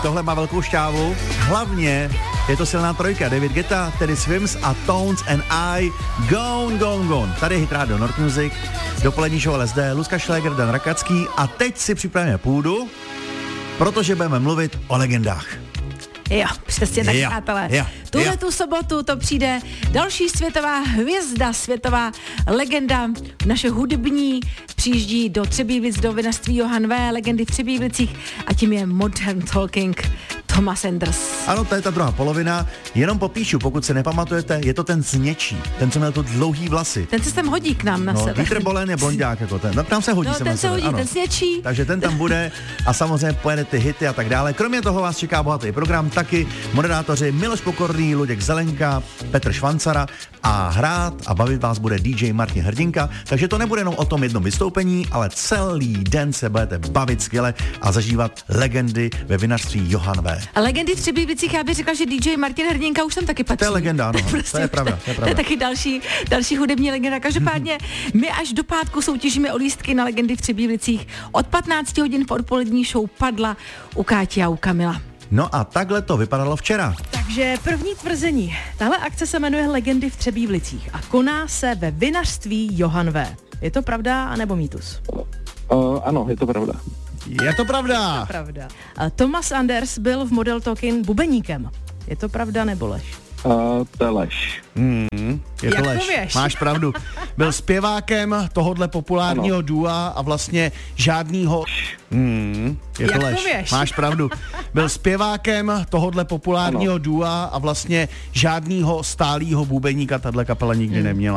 tohle má velkou šťávu. Hlavně je to silná trojka. David Guetta, Teddy Swims a Tones and I. Gone, gone, gone. Tady je Hit Radio North Music. Dopolední show LSD, Luzka Šléger, Dan Rakacký. A teď si připravíme půdu, protože budeme mluvit o legendách. Jo, přesně tak, přátelé. Tu sobotu to přijde další světová hvězda, světová legenda, naše hudební, přijíždí do Třebílic, do vinařství Johann V., legendy v Třebílicích, a tím je Modern Talking Thomas Enders. Ano, to je ta druhá polovina. Jenom popíšu, pokud se nepamatujete, je to ten z Něčí, ten, co měl tu dlouhý vlasy. Ten se sem hodí k nám na sebe. Dieter Bohlen je blondák, jako ten. Tam se hodí. No, ten se hodí, ano. Ten z Něčí. Takže ten tam bude a samozřejmě pojede ty hity a tak dále. Kromě toho vás čeká bohatý program, taky moderátoři Miloš Pokorný, Luděk Zelenka, Petr Švancara a hrát a bavit vás bude DJ Martin Hrdinka. Takže to nebude jenom o tom jednom vystoupení, ale celý den se budete bavit skvěle a zažívat legendy ve vinařství Johann V. A legendy v Třebílicích, já bych řekla, že DJ Martin Hrdinka už tam taky patří. To je legenda, ano. Prostě to je pravda. To je taky další hudební legenda. Každopádně my až do pátku soutěžíme o lístky na legendy v Třebílicích. Od 15 hodin v odpolední show Padla u Káti a u Kamila. No a takhle to vypadalo včera. Takže první tvrzení. Tahle akce se jmenuje Legendy v Třebílicích a koná se ve vinařství Johann V. Je to pravda anebo mýtus? Ano, je to pravda. Je to pravda. Je to pravda. Thomas Enders byl v Model Talking bubeníkem. Je to pravda nebo lež? To je lež. Je to Jak lež. to věš? Máš pravdu. Byl zpěvákem tohodle populárního dua a vlastně žádnýho... Je to Jak lež. to věš? Máš pravdu. Byl zpěvákem tohodle populárního dua a vlastně žádnýho stálýho bubeníka tahle kapela nikdy neměla.